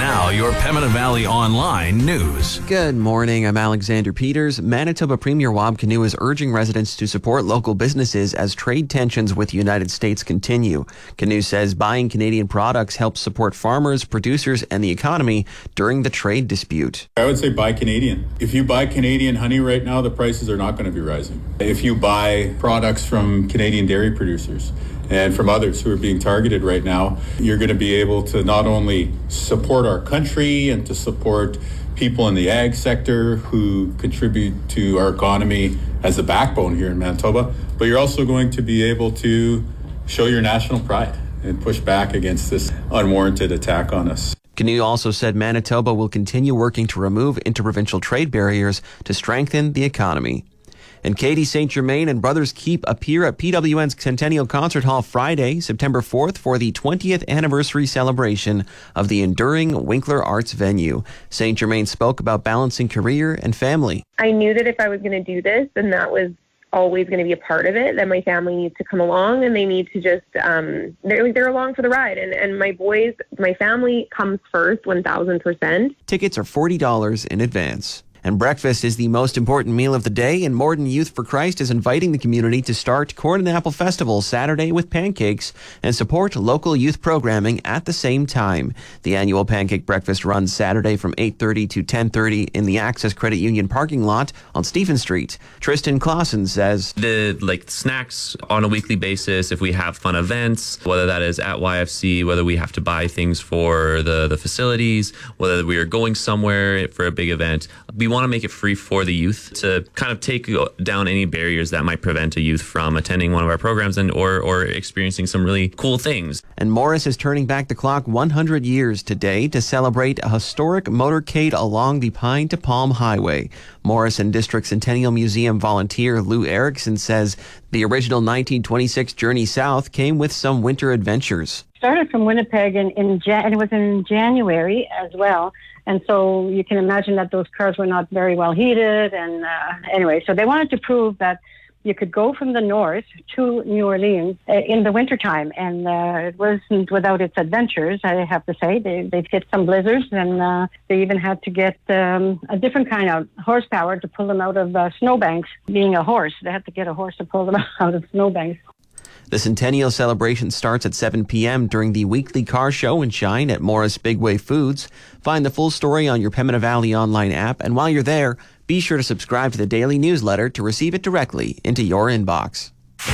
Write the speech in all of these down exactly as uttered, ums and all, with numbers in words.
Now, your Pembina Valley Online news. Good morning. I'm Alexander Peters. Manitoba Premier Wab Kinew is urging residents to support local businesses as trade tensions with the United States continue. Kinew says buying Canadian products helps support farmers, producers, and the economy during the trade dispute. I would say buy Canadian. If you buy Canadian honey right now, the prices are not going to be rising. If you buy products from Canadian dairy producers and from others who are being targeted right now, you're going to be able to not only support our country and to support people in the ag sector who contribute to our economy as a backbone here in Manitoba, but you're also going to be able to show your national pride and push back against this unwarranted attack on us. Kinew also said Manitoba will continue working to remove interprovincial trade barriers to strengthen the economy. And Katie Saint Germain and Brothers Keep appear at P W N's Centennial Concert Hall Friday, September fourth, for the twentieth anniversary celebration of the enduring Winkler Arts venue. Saint Germain spoke about balancing career and family. I knew that if I was going to do this, and that was always going to be a part of it, that my family needs to come along and they need to just, um, they're, they're along for the ride. And, and my boys, my family comes first, one thousand percent. Tickets are forty dollars in advance. And breakfast is the most important meal of the day, and Morden Youth for Christ is inviting the community to start Corn and Apple Festival Saturday with pancakes and support local youth programming at the same time. The annual pancake breakfast runs Saturday from eight thirty to ten thirty in the Access Credit Union parking lot on Stephen Street. Tristan Clausen says, The like snacks on a weekly basis, if we have fun events, whether that is at Y F C, whether we have to buy things for the, the facilities, whether we are going somewhere for a big event, we want to make it free for the youth to kind of take down any barriers that might prevent a youth from attending one of our programs and or, or experiencing some really cool things. And Morris is turning back the clock one hundred years today to celebrate a historic motorcade along the Pine to Palm Highway. Morris and District Centennial Museum volunteer Lou Erickson says the original nineteen twenty-six journey south came with some winter adventures. Started from Winnipeg in, in Jan- and it was in January as well. And so you can imagine that those cars were not very well heated. And uh, anyway, so they wanted to prove that you could go from the north to New Orleans uh, in the wintertime. And uh, it wasn't without its adventures, I have to say. They, they've hit some blizzards, and uh, they even had to get um, a different kind of horsepower to pull them out of uh, snowbanks. Being a horse, they had to get a horse to pull them out of snowbanks. The Centennial celebration starts at seven p.m. during the weekly car show and shine at Morris Bigway Foods. Find the full story on your Pembina Valley online app, and while you're there, be sure to subscribe to the daily newsletter to receive it directly into your inbox.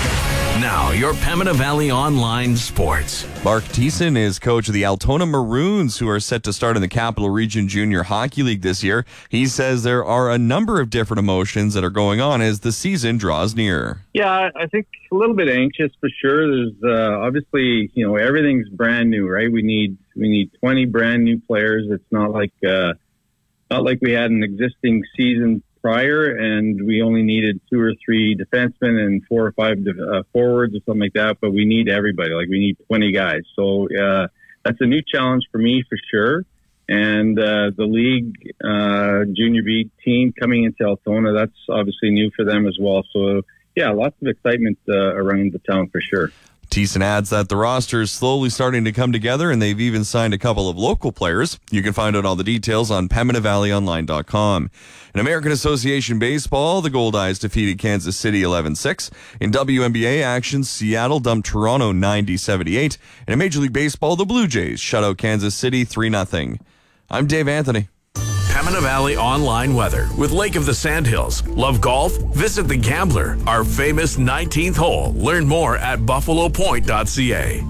Now, your Pembina Valley Online Sports. Mark Thiessen is coach of the Altona Maroons, who are set to start in the Capital Region Junior Hockey League this year. He says there are a number of different emotions that are going on as the season draws near. Yeah, I think a little bit anxious for sure. There's uh, obviously, you know, everything's brand new, right? We need we need twenty brand new players. It's not like uh, not like we had an existing season prior, and we only needed two or three defensemen and four or five uh, forwards or something like that. But we need everybody. Like, we need twenty guys. So uh, that's a new challenge for me for sure. And uh, the league uh, junior B team coming into Altona, that's obviously new for them as well. So yeah, lots of excitement uh, around the town for sure. Thiessen adds that the roster is slowly starting to come together, and they've even signed a couple of local players. You can find out all the details on Pembina Valley Online dot com. In American Association Baseball, the Goldeyes defeated Kansas City eleven six. In W N B A action, Seattle dumped Toronto ninety seventy-eight. And in Major League Baseball, the Blue Jays shut out Kansas City three nothing. I'm Dave Anthony. Pembina Valley Online Weather with Lake of the Sandhills. Love golf? Visit the Gambler, our famous nineteenth hole. Learn more at buffalo point dot c a.